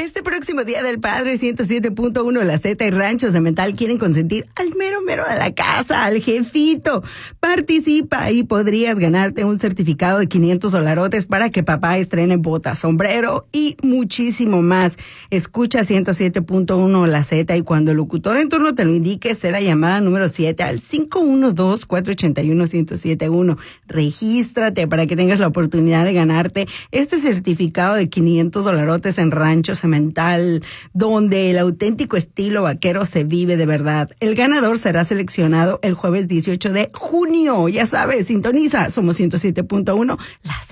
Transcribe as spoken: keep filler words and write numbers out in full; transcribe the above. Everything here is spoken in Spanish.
Este próximo Día del Padre, ciento siete punto uno, La Z y Rancho Cemental quieren consentir al mero mero de la casa, al jefito. Participa y podrías ganarte un certificado de quinientos dolarotes para que papá estrene botas, sombrero y muchísimo más. Escucha ciento siete punto uno La Z y cuando el locutor en turno te lo indique, sé la llamada número siete al cinco uno dos, cuatro ocho uno, uno cero siete uno. Regístrate para que tengas la oportunidad de ganarte este certificado de quinientos dolarotes en Rancho Cemental, donde el auténtico estilo vaquero se vive de verdad. El ganador será seleccionado el jueves dieciocho de junio. Ya sabes, sintoniza. Somos ciento siete punto uno, La Z.